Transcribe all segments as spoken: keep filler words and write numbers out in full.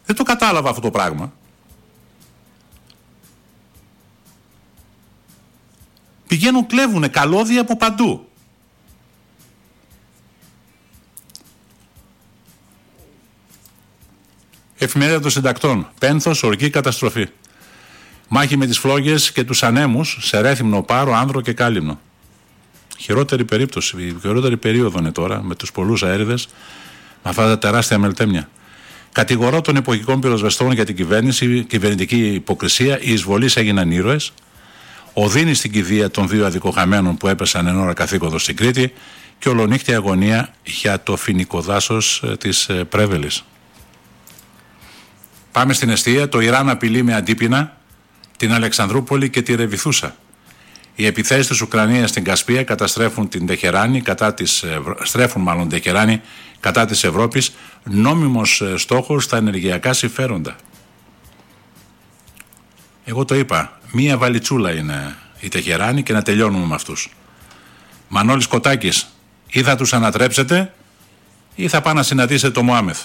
Δεν το κατάλαβα αυτό το πράγμα. Πηγαίνουν, κλέβουνε καλώδια από παντού. Εφημερίδα των Συντακτών. Πένθος, οργή, καταστροφή. Μάχη με τις φλόγες και τους ανέμους σε Ρέθυμνο, Πάρο, Άνδρο και Κάλυμνο. Χειρότερη περίπτωση, η χειρότερη περίοδο είναι τώρα με τους πολλούς αέριδες, με αυτά τα τεράστια μελτέμια. Κατηγορώ των εποχικών πυροσβεστών για την κυβέρνηση, κυβερνητική υποκρισία. Οι εισβολείς έγιναν ήρωες. Οδύνη στην κηδεία των δύο αδικοχαμένων που έπεσαν εν ώρα καθήκοντος στην Κρήτη και ολονύχτια αγωνία για το φοινικό δάσος της Πρέβελης. Πάμε στην εστία. Το Ιράν απειλεί με αντίπεινα την Αλεξανδρούπολη και τη Ρεβιθούσα. Οι επιθέσεις της Ουκρανίας στην Κασπία καταστρέφουν την Τεχεράνη, κατά της, στρέφουν μάλλον Τεχεράνη κατά της Ευρώπης, νόμιμος στόχος στα ενεργειακά συμφέροντα. Εγώ το είπα, μία βαλιτσούλα είναι η Τεχεράνη και να τελειώνουμε με αυτούς. Μανώλης Κοτάκης, ή θα τους ανατρέψετε ή θα πάνε να συναντήσετε τον Μωάμεθ,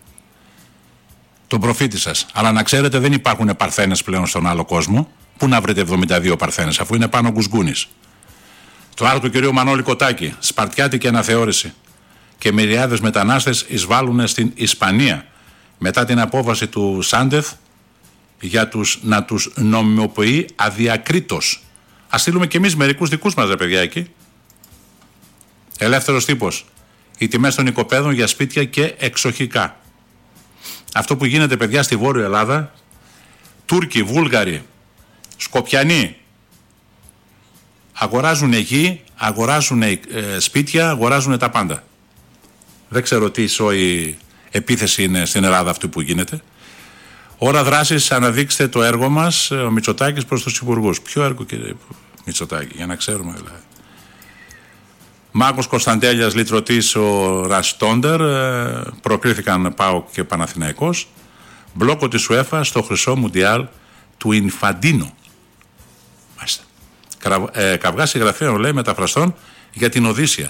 τον προφήτη σας. Αλλά να ξέρετε, δεν υπάρχουν παρθένες πλέον στον άλλο κόσμο. Πού να βρείτε εβδομήντα δύο παρθένες, αφού είναι πάνω γκουσγκούνης. Το άρθρο του κυρίου Μανώλη Κοτάκη, Σπαρτιάτικη αναθεώρηση και μυριάδες μετανάστες εισβάλλουν στην Ισπανία μετά την απόφαση του Σάντεθ για τους, να τους νομιμοποιεί αδιακρίτως. Ας στείλουμε κι εμείς μερικούς δικούς μας, ρε παιδιά, εκεί. Ελεύθερος τύπος. Οι τιμές των οικοπαίδων για σπίτια και εξοχικά. Αυτό που γίνεται, παιδιά, στη Βόρεια Ελλάδα, Τούρκοι, Βούλγαροι, Σκοπιανοί αγοράζουν γη, αγοράζουν ε, σπίτια, αγοράζουν τα πάντα. Δεν ξέρω τι σόη επίθεση είναι στην Ελλάδα αυτή που γίνεται. Ώρα δράσης, αναδείξτε το έργο μας, ο Μητσοτάκης προς τους υπουργούς. Ποιο έργο, κύριε Μητσοτάκη, για να ξέρουμε δηλαδή. Μάκος Κωνσταντέλιας, λυτρωτής ο Ραστόντερ, προκρίθηκαν ΠΑΟΚ και Παναθηναϊκός. Μπλόκο της UEFA στο χρυσό Μουντιάλ του Ινφαντίνο. Μάλιστα. Ε, καυγά συγγραφέων, λέει, μεταφραστών για την Οδύσσια.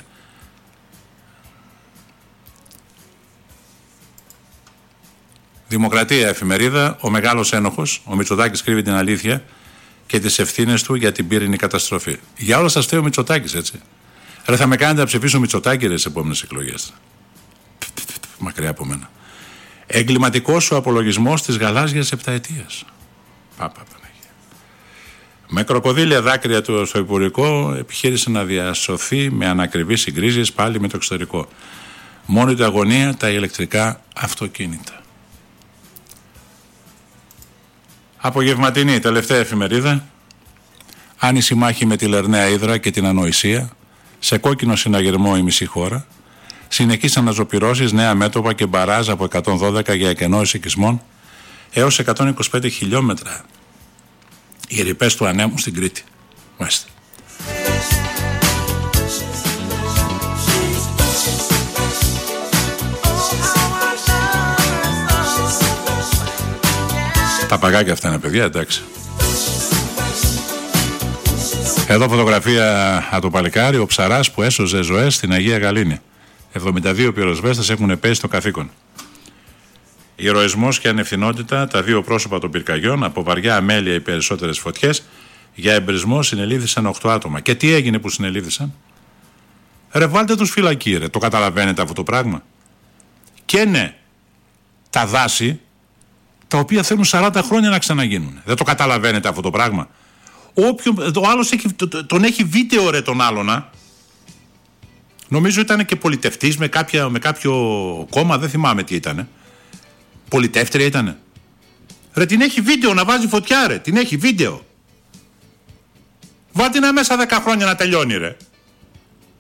Δημοκρατία εφημερίδα, ο μεγάλος ένοχος, ο Μητσοτάκης κρύβει την αλήθεια και τις ευθύνες του για την πύρινη καταστροφή. Για όλα σας φταίει ο Μητσοτάκης, έτσι. Ρε, θα με κάνετε να ψηφίσω Μητσοτάκη, ρε, στις επόμενες εκλογές. Μακριά από μένα. Εγκληματικός ο απολογισμός της γαλάζιας επταετίας. Πάπα, Παναγία. Με κροκοδίλια δάκρυα του στο Υπουργικό επιχείρησε να διασωθεί με ανακριβείς συγκρίσεις πάλι με το εξωτερικό. Μόνη του αγωνία τα ηλεκτρικά αυτοκίνητα. Απογευματινή, τελευταία εφημερίδα. Άνηση μάχη με τη Λερναία Ύδρα και την ανοησία. Σε κόκκινο συναγερμό η μισή χώρα. Συνεχείς αναζωπυρώσεις, νέα μέτωπα και μπαράζ από εκατόν δώδεκα για εκενόηση οικισμών έως εκατόν είκοσι πέντε χιλιόμετρα. Οι ρηπές του ανέμου στην Κρήτη. Μάλιστα. Τα παγάκια αυτά είναι, παιδιά, εντάξει. Εδώ φωτογραφία από το παλικάρι, ο ψαράς που έσωζε ζωές στην Αγία Γαλήνη. εβδομήντα δύο πυροσβέστες έχουν πέσει στο καθήκον. Ηρωισμός και ανευθυνότητα, τα δύο πρόσωπα των πυρκαγιών, από βαριά αμέλεια οι περισσότερες φωτιές. Για εμπρισμό συνελήφθησαν οκτώ άτομα. Και τι έγινε που συνελήφθησαν? Ρε, βάλτε τους φυλακή, ρε. Το καταλαβαίνετε αυτό το πράγμα? Και ναι, τα δάση, τα οποία θέλουν σαράντα χρόνια να ξαναγίνουν. Δεν το καταλαβαίνετε αυτό το πράγμα? Όποιον, ο άλλος έχει, τον έχει βίντεο, ρε, τον άλλονα. Νομίζω ήταν και πολιτευτής με, κάποια, με κάποιο κόμμα, δεν θυμάμαι τι ήτανε. Πολιτεύτρια ήτανε. Ρε, την έχει βίντεο να βάζει φωτιά, ρε. Την έχει βίντεο. Βάλτε να μέσα δέκα χρόνια να τελειώνει, ρε.